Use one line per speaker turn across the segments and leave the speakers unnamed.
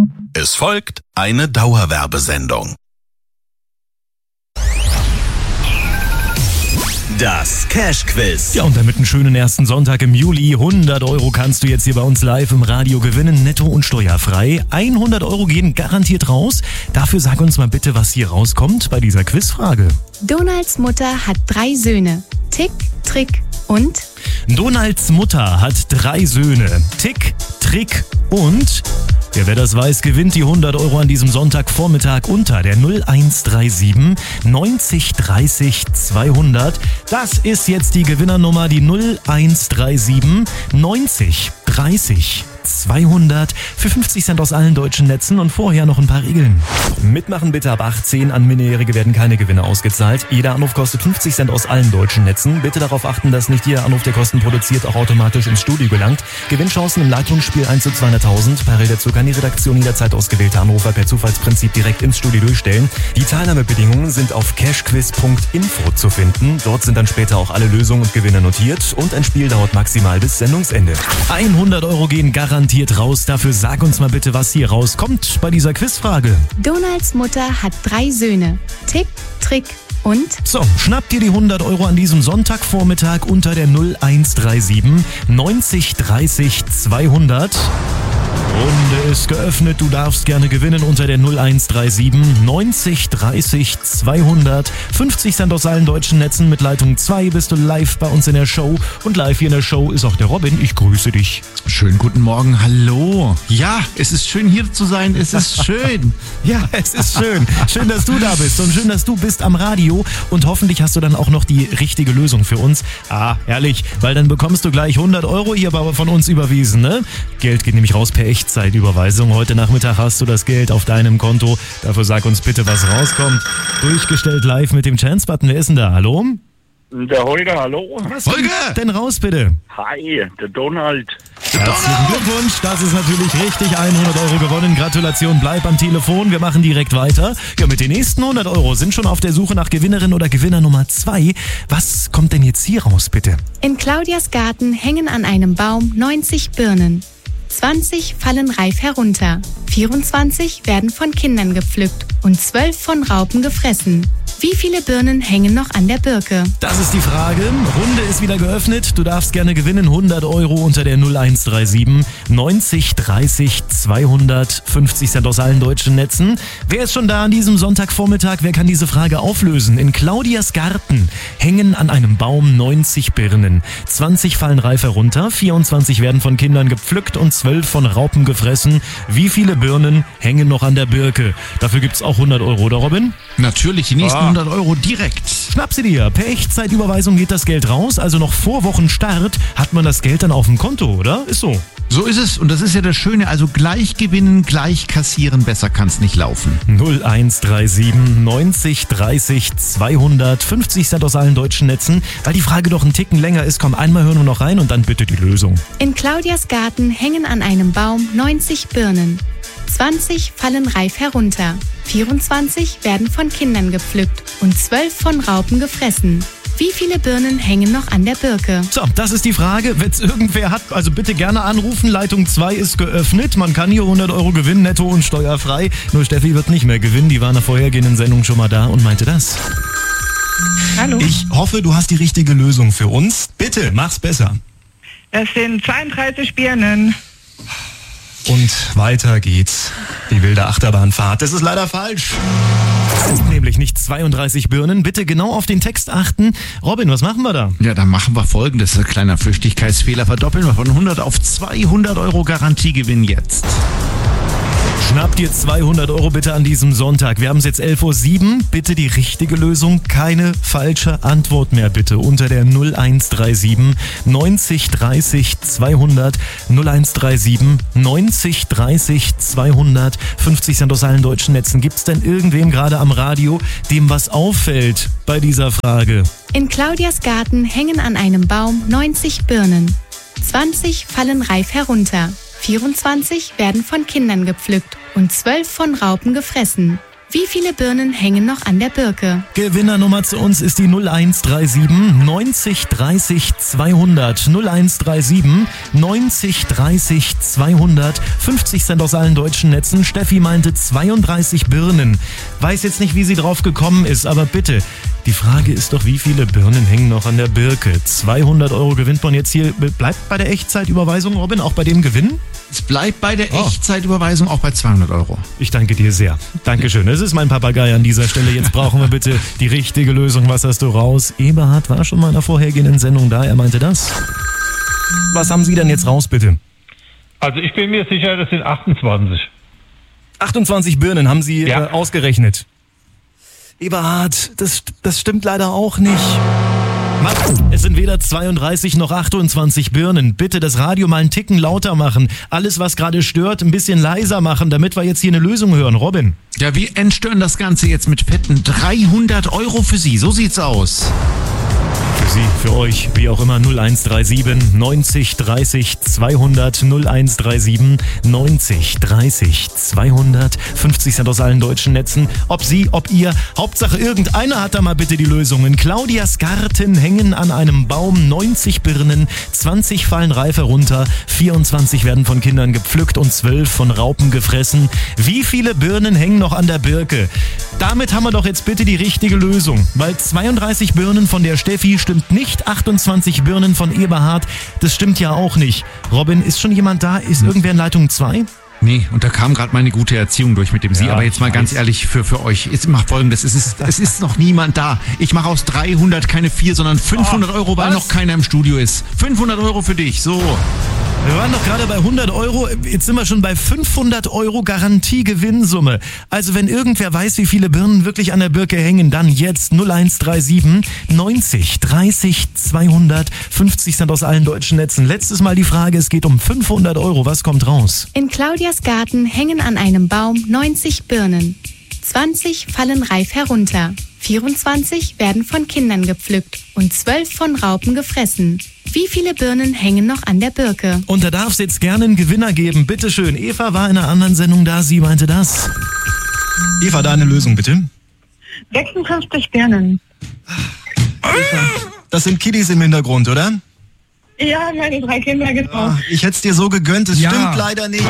Es folgt eine Dauerwerbesendung. Das Cash-Quiz.
Ja, und damit einen schönen ersten Sonntag im Juli. 100 Euro kannst du jetzt hier bei uns live im Radio gewinnen, netto und steuerfrei. 100 Euro gehen garantiert raus. Dafür sag uns mal bitte, was hier rauskommt bei dieser Quizfrage.
Donalds Mutter hat 3 Söhne. Tick, Trick und?
Donalds Mutter hat 3 Söhne. Tick, Trick und? Ja, wer das weiß, gewinnt die 100 Euro an diesem Sonntagvormittag unter der 0137 90 30 200. Das ist jetzt die Gewinnernummer, die 0137 90 30 200 für 50 Cent aus allen deutschen Netzen und vorher noch ein paar Regeln. Mitmachen bitte ab 18, an Minderjährige werden keine Gewinne ausgezahlt. Jeder Anruf kostet 50 Cent aus allen deutschen Netzen. Bitte darauf achten, dass nicht jeder Anruf, der Kosten produziert, auch automatisch ins Studio gelangt. Gewinnchancen im Leitungsspiel 1 zu 200.000. Parallel dazu kann die Redaktion jederzeit ausgewählte Anrufer per Zufallsprinzip direkt ins Studio durchstellen. Die Teilnahmebedingungen sind auf cashquiz.info zu finden. Dort sind dann später auch alle Lösungen und Gewinne notiert und ein Spiel dauert maximal bis Sendungsende. 100 Euro gehen garantiert raus. Dafür sag uns mal bitte, was hier rauskommt bei dieser Quizfrage.
Donalds Mutter hat 3 Söhne. Tick, Trick und?
So, schnapp dir die 100 Euro an diesem Sonntagvormittag unter der 0137 90 30 200. Runde ist geöffnet. Du darfst gerne gewinnen unter der 0137 90 30 200. 50 Cent aus allen deutschen Netzen. Mit Leitung 2 bist du live bei uns in der Show. Und live hier in der Show ist auch der Robin. Ich grüße dich.
Schönen guten Morgen, hallo. Ja, es ist schön hier zu sein, es ist schön.
Ja, es ist schön. Schön, dass du da bist und schön, dass du bist am Radio. Und hoffentlich hast du dann auch noch die richtige Lösung für uns. Ah, herrlich, weil dann bekommst du gleich 100 Euro hier von uns überwiesen, ne? Geld geht nämlich raus per Echtzeitüberweisung. Heute Nachmittag hast du das Geld auf deinem Konto. Dafür sag uns bitte, was rauskommt. Durchgestellt live mit dem Chance-Button. Wer ist denn da? Hallo?
Der Holger, hallo.
Was kommt denn raus, bitte?
Hi, der Donald.
Herzlichen Glückwunsch, das ist natürlich richtig. 100 Euro gewonnen. Gratulation, bleib am Telefon. Wir machen direkt weiter. Ja, mit den nächsten 100 Euro sind schon auf der Suche nach Gewinnerin oder Gewinner Nummer 2. Was kommt denn jetzt hier raus, bitte?
In Claudias Garten hängen an einem Baum 90 Birnen. 20 fallen reif herunter. 24 werden von Kindern gepflückt und 12 von Raupen gefressen. Wie viele Birnen hängen noch an der Birke?
Das ist die Frage. Runde ist wieder geöffnet. Du darfst gerne gewinnen. 100 Euro unter der 0137 90 30 200. 50 Cent aus allen deutschen Netzen. Wer ist schon da an diesem Sonntagvormittag? Wer kann diese Frage auflösen? In Claudias Garten hängen an einem Baum 90 Birnen. 20 fallen reif herunter. 24 werden von Kindern gepflückt und 12 von Raupen gefressen. Wie viele Birnen hängen noch an der Birke? Dafür gibt's auch 100 Euro, oder Robin?
Natürlich, die nächsten 100 Euro direkt.
Schnapp sie dir. Per Echtzeitüberweisung geht das Geld raus. Also noch vor Wochenstart hat man das Geld dann auf dem Konto, oder? Ist so.
So ist es und das ist ja das Schöne, also gleich gewinnen, gleich kassieren, besser kann's nicht laufen.
0137 90 30 200, 50 Cent aus allen deutschen Netzen. Weil die Frage doch einen Ticken länger ist, komm, einmal hören wir noch rein und dann bitte die Lösung.
In Claudias Garten hängen an einem Baum 90 Birnen. 20 fallen reif herunter. 24 werden von Kindern gepflückt und 12 von Raupen gefressen. Wie viele Birnen hängen noch an der Birke?
So, das ist die Frage. Wenn es irgendwer hat, also bitte gerne anrufen. Leitung 2 ist geöffnet. Man kann hier 100 Euro gewinnen, netto und steuerfrei. Nur Steffi wird nicht mehr gewinnen. Die war in der vorhergehenden Sendung schon mal da und meinte das.
Hallo.
Ich hoffe, du hast die richtige Lösung für uns. Bitte, mach's besser.
Das sind 32 Birnen.
Und weiter geht's. Die wilde Achterbahnfahrt. Das ist leider falsch. Es ist nämlich nicht 32 Birnen. Bitte genau auf den Text achten. Robin, was machen wir da?
Ja, dann machen wir Folgendes. Ein kleiner Flüchtigkeitsfehler. Verdoppeln wir von 100 auf 200 Euro Garantiegewinn jetzt.
Schnapp dir 200 Euro bitte an diesem Sonntag. Wir haben es jetzt 11.07 Uhr. Bitte die richtige Lösung. Keine falsche Antwort mehr bitte. Unter der 0137 90 30 200. 0137 90 30 200. 50 Cent aus allen deutschen Netzen. Gibt es denn irgendwem gerade am Radio, dem was auffällt bei dieser Frage?
In Claudias Garten hängen an einem Baum 90 Birnen. 20 fallen reif herunter. 24 werden von Kindern gepflückt und 12 von Raupen gefressen. Wie viele Birnen hängen noch an der Birke?
Gewinnernummer zu uns ist die 0137 90 30 200. 0137 90 30 200. 50 Cent aus allen deutschen Netzen. Steffi meinte 32 Birnen. Weiß jetzt nicht, wie sie drauf gekommen ist, aber bitte. Die Frage ist doch, wie viele Birnen hängen noch an der Birke? 200 Euro gewinnt man jetzt hier. Bleibt bei der Echtzeitüberweisung, Robin, auch bei dem Gewinn?
Es bleibt bei der Echtzeitüberweisung auch bei 200 Euro.
Ich danke dir sehr. Dankeschön. Das ist mein Papagei an dieser Stelle. Jetzt brauchen wir bitte die richtige Lösung. Was hast du raus? Eberhard war schon mal in der vorhergehenden Sendung da. Er meinte das. Was haben Sie denn jetzt raus, bitte?
Also ich bin mir sicher, das sind 28.
28 Birnen haben Sie ausgerechnet. Eberhard, das stimmt leider auch nicht. Es sind weder 32 noch 28 Birnen. Bitte das Radio mal einen Ticken lauter machen. Alles, was gerade stört, ein bisschen leiser machen, damit wir jetzt hier eine Lösung hören. Robin?
Ja, wir entstören das Ganze jetzt mit fetten 300 Euro für Sie. So sieht's aus.
Für Sie, für euch, wie auch immer, 0137 90 30 200, 0137 90 30 200, 50 Cent aus allen deutschen Netzen. Ob Sie, ob ihr, Hauptsache irgendeiner hat da mal bitte die Lösung. In Claudias Garten hängen an einem Baum 90 Birnen, 20 fallen reif herunter, 24 werden von Kindern gepflückt und 12 von Raupen gefressen. Wie viele Birnen hängen noch an der Birke? Damit haben wir doch jetzt bitte die richtige Lösung, weil 32 Birnen von der Steffi stimmt nicht, 28 Birnen von Eberhard, das stimmt ja auch nicht. Robin, ist schon jemand da? Ist irgendwer in Leitung 2?
Nee, und da kam gerade meine gute Erziehung durch mit dem Sie. Aber jetzt mal ganz ehrlich für euch. Jetzt macht Folgendes. Es ist noch niemand da. Ich mache aus 300 keine 4, sondern 500 Euro, weil noch keiner im Studio ist. 500 Euro für dich, so.
Wir waren doch gerade bei 100 Euro, jetzt sind wir schon bei 500 Euro Garantie-Gewinnsumme. Also wenn irgendwer weiß, wie viele Birnen wirklich an der Birke hängen, dann jetzt 0137 90 30 200, 50 Cent aus allen deutschen Netzen. Letztes Mal die Frage, es geht um 500 Euro, was kommt raus?
In Claudias Garten hängen an einem Baum 90 Birnen. 20 fallen reif herunter. 24 werden von Kindern gepflückt und 12 von Raupen gefressen. Wie viele Birnen hängen noch an der Birke?
Und da darf es jetzt gerne einen Gewinner geben. Bitteschön. Eva war in einer anderen Sendung da, sie meinte das. Eva, deine Lösung bitte.
56 Birnen.
Das sind Kiddies im Hintergrund, oder?
Ja, meine 3 Kinder getroffen.
Ich hätte es dir so gegönnt, es stimmt leider nicht.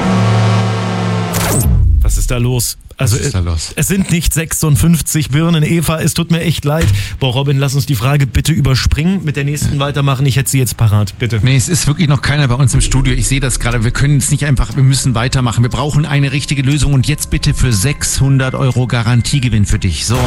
Was ist da los? Also es sind nicht 56 Birnen, Eva, es tut mir echt leid. Boah, Robin, lass uns die Frage bitte überspringen, mit der nächsten weitermachen. Ich hätte sie jetzt parat, bitte.
Nee, es ist wirklich noch keiner bei uns im Studio. Ich sehe das gerade. Wir können es nicht einfach, wir müssen weitermachen. Wir brauchen eine richtige Lösung und jetzt bitte für 600 Euro Garantiegewinn für dich. So.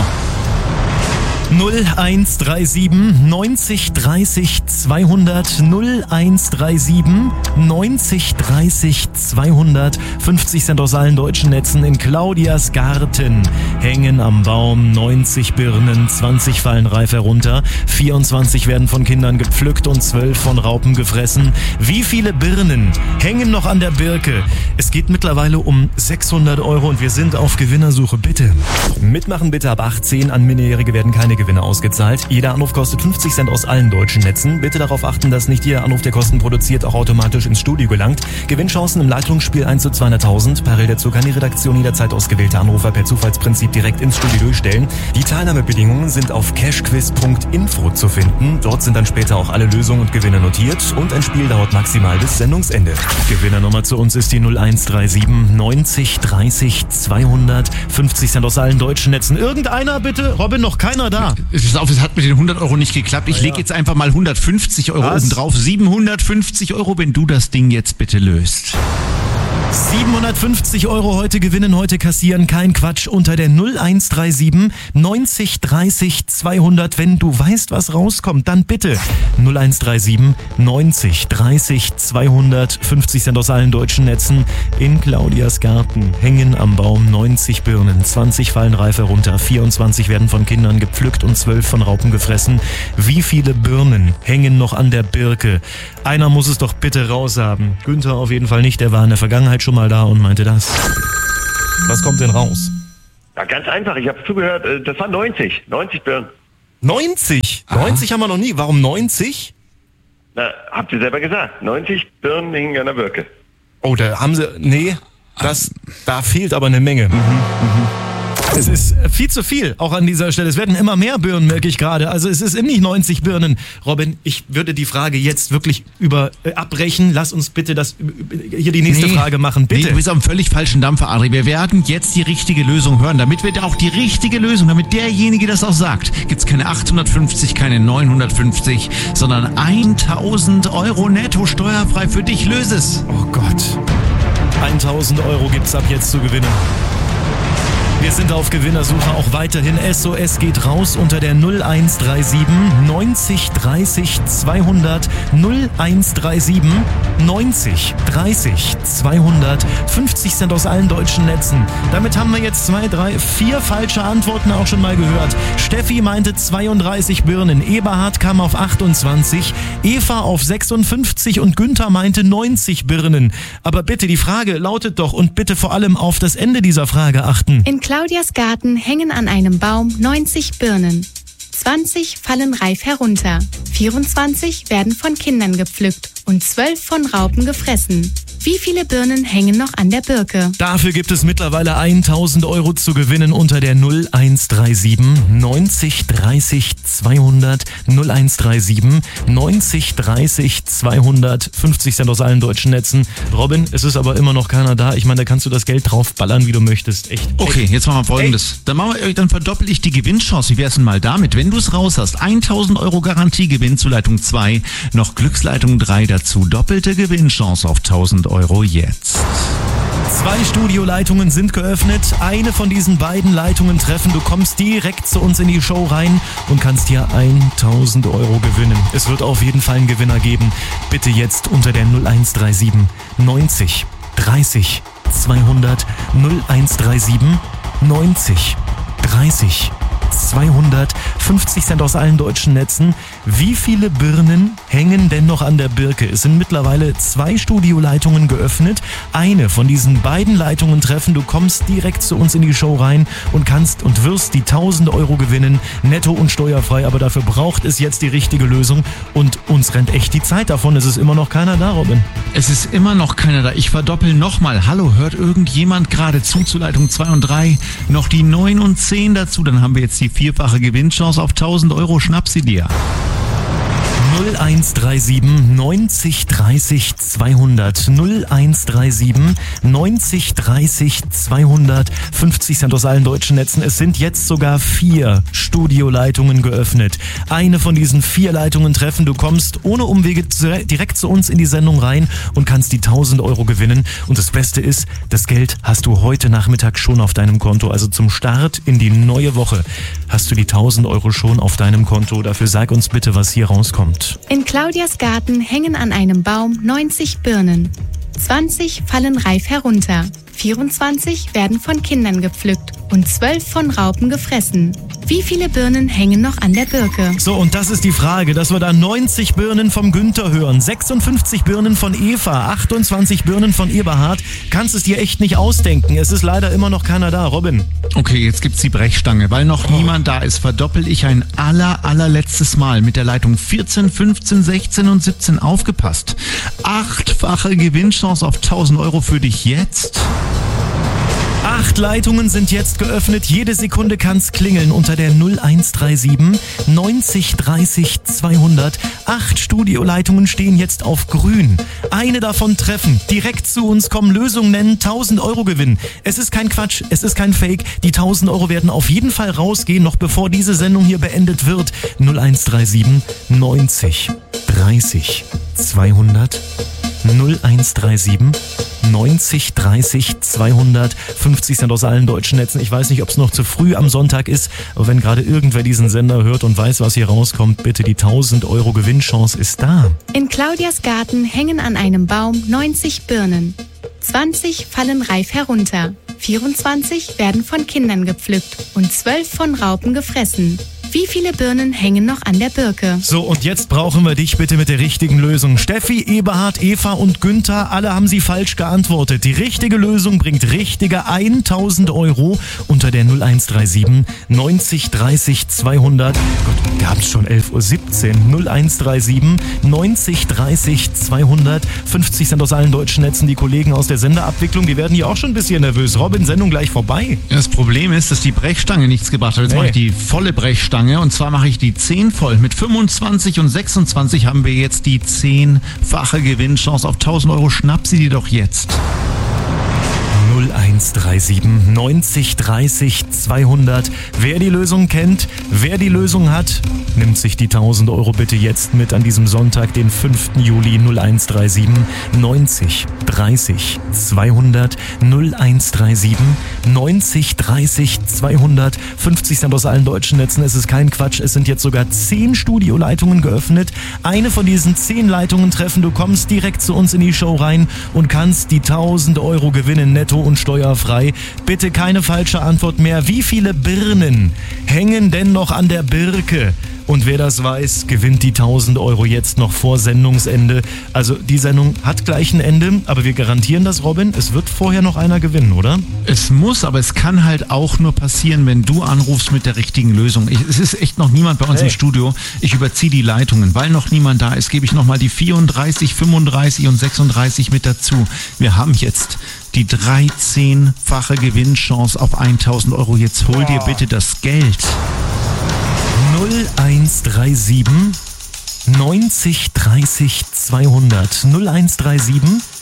0137 90 30 200, 0137 90 30 200, 50 Cent aus allen deutschen Netzen. In Claudias Garten hängen am Baum 90 Birnen, 20 fallen reif herunter, 24 werden von Kindern gepflückt und 12 von Raupen gefressen. Wie viele Birnen hängen noch an der Birke? Es geht mittlerweile um 600 Euro und wir sind auf Gewinnersuche. Bitte mitmachen, bitte ab 18. An Minderjährige werden keine Gewinne ausgezahlt. Jeder Anruf kostet 50 Cent aus allen deutschen Netzen. Bitte darauf achten, dass nicht jeder Anruf, der Kosten produziert, auch automatisch ins Studio gelangt. Gewinnchancen im Leitungsspiel 1 zu 200.000. Parallel dazu kann die Redaktion jederzeit ausgewählte Anrufer per Zufallsprinzip direkt ins Studio durchstellen. Die Teilnahmebedingungen sind auf cashquiz.info zu finden. Dort sind dann später auch alle Lösungen und Gewinne notiert und ein Spiel dauert maximal bis Sendungsende. Gewinnernummer zu uns ist die 0137 90 30 200, 50 Cent aus allen deutschen Netzen. Irgendeiner bitte? Robin, noch keiner da.
Es hat mit den 100 Euro nicht geklappt. Ich lege jetzt einfach mal 150 Euro oben drauf. 750 Euro, wenn du das Ding jetzt bitte löst.
750 Euro heute gewinnen, heute kassieren, kein Quatsch, unter der 0137 90 30 200. Wenn du weißt, was rauskommt, dann bitte 0137 90 30 200, 50 Cent aus allen deutschen Netzen. In Claudias Garten hängen am Baum 90 Birnen, 20 fallen reif herunter, 24 werden von Kindern gepflückt und 12 von Raupen gefressen. Wie viele Birnen hängen noch an der Birke? Einer muss es doch bitte raushaben. Günther auf jeden Fall nicht, der war in der Vergangenheit schon mal da und meinte das. Was kommt denn raus?
Ja, ganz einfach, ich habe zugehört, das waren 90 Birnen.
90? Aha. 90 haben wir noch nie. Warum 90?
Na, habt ihr selber gesagt, 90 Birnen hingen an der Birke.
Oh, da haben sie, nee, da fehlt aber eine Menge. Es ist viel zu viel, auch an dieser Stelle. Es werden immer mehr Birnen, merke ich gerade. Also es ist nicht 90 Birnen. Robin, ich würde die Frage jetzt wirklich abbrechen. Lass uns bitte hier die nächste Frage machen. Bitte.
Nee, du bist auf einem völlig falschen Dampfer, Adri. Wir werden jetzt die richtige Lösung hören. Damit wir auch die richtige Lösung, damit derjenige das auch sagt, gibt's keine 850, keine 950, sondern 1000 Euro netto steuerfrei für dich. Löse es.
Oh Gott. 1000 Euro gibt's ab jetzt zu gewinnen. Wir sind auf Gewinnersuche auch weiterhin. SOS geht raus unter der 0137 90 30 200 0137 90 30 200. 50 Cent aus allen deutschen Netzen. Damit haben wir jetzt 2, 3, 4 falsche Antworten auch schon mal gehört. Steffi meinte 32 Birnen, Eberhard kam auf 28, Eva auf 56 und Günther meinte 90 Birnen. Aber bitte, die Frage lautet doch, und bitte vor allem auf das Ende dieser Frage achten.
In Claudias Garten hängen an einem Baum 90 Birnen. 20 fallen reif herunter, 24 werden von Kindern gepflückt und 12 von Raupen gefressen. Wie viele Birnen hängen noch an der Birke?
Dafür gibt es mittlerweile 1000 Euro zu gewinnen unter der 0137 90 30 200 0137 90 30 200. 50 Cent aus allen deutschen Netzen. Robin, es ist aber immer noch keiner da. Ich meine, da kannst du das Geld draufballern, wie du möchtest. Echt.
Okay, jetzt machen wir Folgendes. Dann verdoppel ich die Gewinnchance. Wie wär's denn mal damit? Wenn du es raus hast, 1000 Euro Garantiegewinn zu Leitung 2, noch Glücksleitung 3 dazu. Doppelte Gewinnchance auf 1000 Euro jetzt.
2 Studioleitungen sind geöffnet. Eine von diesen beiden Leitungen treffen. Du kommst direkt zu uns in die Show rein und kannst hier 1000 Euro gewinnen. Es wird auf jeden Fall einen Gewinner geben. Bitte jetzt unter der 0137 90 30 200 0137 90 30 200. 50 Cent aus allen deutschen Netzen. Wie viele Birnen hängen denn noch an der Birke? Es sind mittlerweile 2 Studioleitungen geöffnet. Eine von diesen beiden Leitungen treffen. Du kommst direkt zu uns in die Show rein und kannst und wirst die 1000 Euro gewinnen. Netto und steuerfrei. Aber dafür braucht es jetzt die richtige Lösung. Und uns rennt echt die Zeit davon. Es ist immer noch keiner da, Robin.
Es ist immer noch keiner da. Ich verdoppel nochmal. Hallo, hört irgendjemand gerade zu Leitung 2 und 3? Noch die 9 und 10 dazu. Dann haben wir jetzt die 4-fache Gewinnchance auf 1000 Euro. Schnapp sie dir.
0137 90 30 200 0137 90 30 200. 50 Cent aus allen deutschen Netzen. Es sind jetzt sogar 4 Studioleitungen geöffnet. Eine von diesen 4 Leitungen treffen. Du kommst ohne Umwege direkt zu uns in die Sendung rein und kannst die 1000 Euro gewinnen. Und das Beste ist, das Geld hast du heute Nachmittag schon auf deinem Konto. Also zum Start in die neue Woche hast du die 1000 Euro schon auf deinem Konto. Dafür sag uns bitte, was hier rauskommt.
In Claudias Garten hängen an einem Baum 90 Birnen. 20 fallen reif herunter, 24 werden von Kindern gepflückt und 12 von Raupen gefressen. Wie viele Birnen hängen noch an der Birke?
So, und das ist die Frage, dass wir da 90 Birnen vom Günther hören, 56 Birnen von Eva, 28 Birnen von Eberhard. Kannst es dir echt nicht ausdenken. Es ist leider immer noch keiner da, Robin.
Okay, jetzt gibt's die Brechstange. Weil noch niemand da ist, verdoppel ich ein allerletztes Mal mit der Leitung 14, 15, 16 und 17 aufgepasst. 8-fache Gewinnchance auf 1000 Euro für dich jetzt.
8 Leitungen sind jetzt geöffnet. Jede Sekunde kann's klingeln unter der 0137 90 30 200. 8 Studioleitungen stehen jetzt auf grün. Eine davon treffen. Direkt zu uns kommen, Lösung nennen, 1000 Euro gewinnen. Es ist kein Quatsch, es ist kein Fake. Die 1000 Euro werden auf jeden Fall rausgehen, noch bevor diese Sendung hier beendet wird. 0137 90 30 200. 0137 90 30 200. 50 Cent aus allen deutschen Netzen. Ich weiß nicht, ob es noch zu früh am Sonntag ist, aber wenn gerade irgendwer diesen Sender hört und weiß, was hier rauskommt, bitte, die 1000 Euro Gewinnchance ist da.
In Claudias Garten hängen an einem Baum 90 Birnen. 20 fallen reif herunter, 24 werden von Kindern gepflückt und 12 von Raupen gefressen. Wie viele Birnen hängen noch an der Birke?
So, und jetzt brauchen wir dich bitte mit der richtigen Lösung. Steffi, Eberhard, Eva und Günther, alle haben sie falsch geantwortet. Die richtige Lösung bringt richtige 1.000 Euro unter der 0137 90 30 200. Gott, wir haben es schon 11.17 Uhr. 0137 90 30 200. 50 sind aus allen deutschen Netzen die Kollegen aus der Senderabwicklung. Die werden hier auch schon ein bisschen nervös. Robin, Sendung gleich vorbei.
Das Problem ist, dass die Brechstange nichts gebracht hat. Jetzt mache ich die volle Brechstange. Und zwar mache ich die 10 voll. Mit 25 und 26 haben wir jetzt die 10-fache Gewinnchance auf 1.000 Euro. Schnapp sie dir doch jetzt.
0137 90 30 200. Wer die Lösung kennt, wer die Lösung hat, nimmt sich die 1.000 Euro bitte jetzt mit an diesem Sonntag, den 5. Juli. 0137 90 30 200. 0137 90 30 200. 50 sind aus allen deutschen Netzen. Es ist kein Quatsch. Es sind jetzt sogar 10 Studioleitungen geöffnet. Eine von diesen 10 Leitungen treffen. Du kommst direkt zu uns in die Show rein und kannst die 1.000 Euro gewinnen, netto und steuerfrei. Bitte keine falsche Antwort mehr. Wie viele Birnen hängen denn noch an der Birke? Und wer das weiß, gewinnt die 1.000 Euro jetzt noch vor Sendungsende. Also die Sendung hat gleich ein Ende, aber wir garantieren das, Robin. Es wird vorher noch einer gewinnen, oder?
Es muss, aber es kann halt auch nur passieren, wenn du anrufst mit der richtigen Lösung. Es ist echt noch niemand bei uns im Studio. Ich überziehe die Leitungen. Weil noch niemand da ist, gebe ich nochmal die 34, 35 und 36 mit dazu. Wir haben jetzt die 13-fache Gewinnchance auf 1.000 Euro. Jetzt hol dir bitte das Geld.
0137 90 30 200. 0137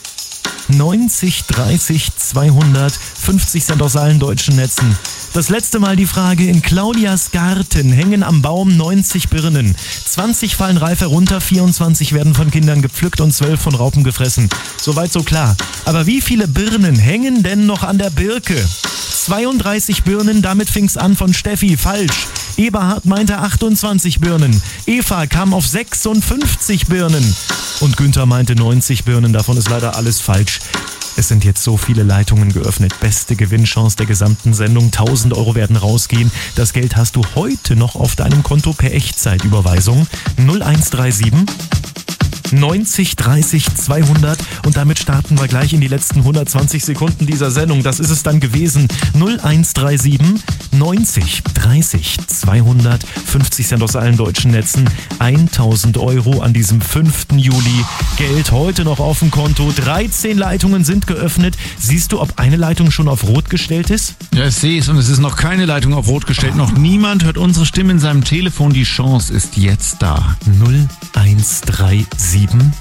90 30 200. 50 sind aus allen deutschen Netzen. Das letzte Mal die Frage: In Claudias Garten hängen am Baum 90 Birnen. 20 fallen reif herunter, 24 werden von Kindern gepflückt und 12 von Raupen gefressen. Soweit so klar. Aber wie viele Birnen hängen denn noch an der Birke? 32 Birnen, damit fing's an von Steffi. Falsch. Eberhard meinte 28 Birnen. Eva kam auf 56 Birnen. Und Günther meinte 90 Birnen. Davon ist leider alles falsch. Es sind jetzt so viele Leitungen geöffnet. Beste Gewinnchance der gesamten Sendung. 1.000 Euro werden rausgehen. Das Geld hast du heute noch auf deinem Konto per Echtzeitüberweisung. 0137 90 30 200. Und damit starten wir gleich in die letzten 120 Sekunden dieser Sendung. Das ist es dann gewesen. 0137 90 30 200. 50 sind aus allen deutschen Netzen. 1.000 Euro an diesem 5. Juli. Geld heute noch auf dem Konto. 13 Leitungen sind geöffnet. Siehst du, ob eine Leitung schon auf Rot gestellt ist?
Ja, ich sehe es, und es ist noch keine Leitung auf Rot gestellt. Noch niemand hört unsere Stimme in seinem Telefon. Die Chance ist jetzt da.
0137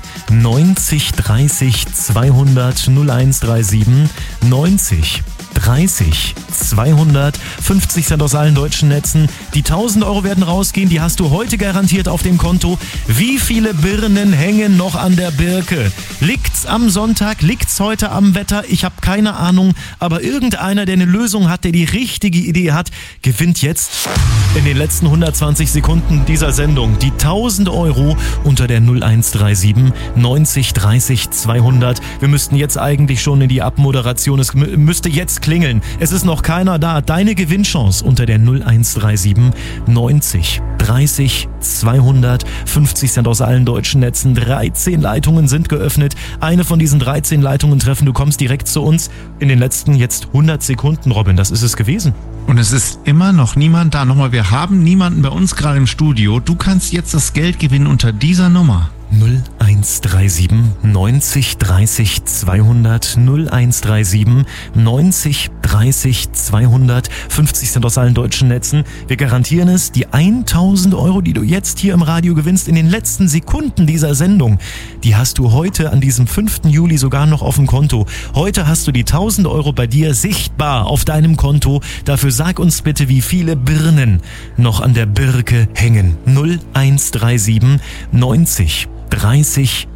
90 30 200. 0137 90 30 200. 50 sind aus allen deutschen Netzen. Die 1.000 Euro werden rausgehen. Die hast du heute garantiert auf dem Konto. Wie viele Birnen hängen noch an der Birke? Liegt's am Sonntag? Liegt's heute am Wetter? Ich habe keine Ahnung. Aber irgendeiner, der eine Lösung hat, der die richtige Idee hat, gewinnt jetzt in den letzten 120 Sekunden dieser Sendung die 1.000 Euro unter der 0137 90 30 200. Wir müssten jetzt eigentlich schon in die Abmoderation. Es müsste jetzt klingeln. Es ist noch keiner da. Deine Gewinnchance unter der 0137 90 30 200. 50 sind aus allen deutschen Netzen. 13 Leitungen sind geöffnet. Eine von diesen 13 Leitungen treffen. Du kommst direkt zu uns in den letzten jetzt 100 Sekunden, Robin. Das ist es gewesen.
Und es ist immer noch niemand da. Nochmal, wir haben niemanden bei uns gerade im Studio. Du kannst jetzt das Geld gewinnen unter dieser Nummer.
0137 90 30 200. 0137 90 30 200. 50 sind aus allen deutschen Netzen. Wir garantieren es, die 1.000 Euro, die du jetzt hier im Radio gewinnst, in den letzten Sekunden dieser Sendung, die hast du heute an diesem 5. Juli sogar noch auf dem Konto. Heute hast du die 1.000 Euro bei dir sichtbar auf deinem Konto. Dafür sag uns bitte, wie viele Birnen noch an der Birke hängen. 0137 90 30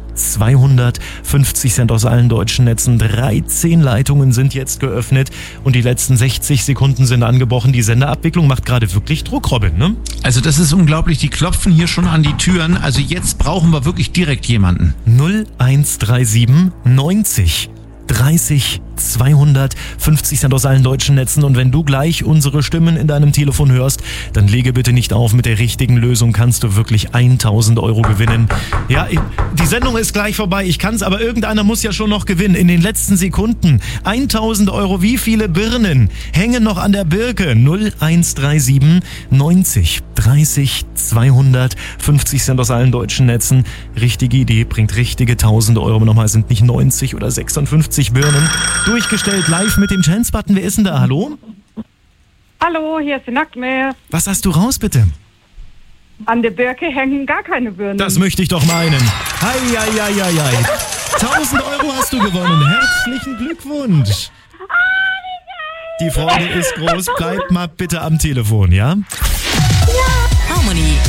250 sind aus allen deutschen Netzen. 13 Leitungen sind jetzt geöffnet und die letzten 60 Sekunden sind angebrochen. Die Senderabwicklung macht gerade wirklich Druck, Robin, ne?
Also das ist unglaublich. Die klopfen hier schon an die Türen. Also jetzt brauchen wir wirklich direkt jemanden.
0137 90 30 200, 50 Cent aus allen deutschen Netzen. Und wenn du gleich unsere Stimmen in deinem Telefon hörst, dann lege bitte nicht auf. Mit der richtigen Lösung kannst du wirklich 1000 Euro gewinnen. Ja, die Sendung ist gleich vorbei. Ich kann's, aber irgendeiner muss ja schon noch gewinnen. In den letzten Sekunden 1000 Euro. Wie viele Birnen hängen noch an der Birke? 0137 90 30 200, 50 Cent aus allen deutschen Netzen. Richtige Idee, bringt richtige 1000 Euro. Aber nochmal, sind nicht 90 oder 56 Birnen. Durchgestellt live mit dem Chance-Button. Wer ist denn da? Hallo?
Hallo, hier ist die Nacktmeer.
Was hast du raus, bitte?
An der Birke hängen gar keine Birnen.
Das möchte ich doch meinen. Hei. 1000 Euro hast du gewonnen. Herzlichen Glückwunsch. Die Freude ist groß. Bleib mal bitte am Telefon, ja?
Harmony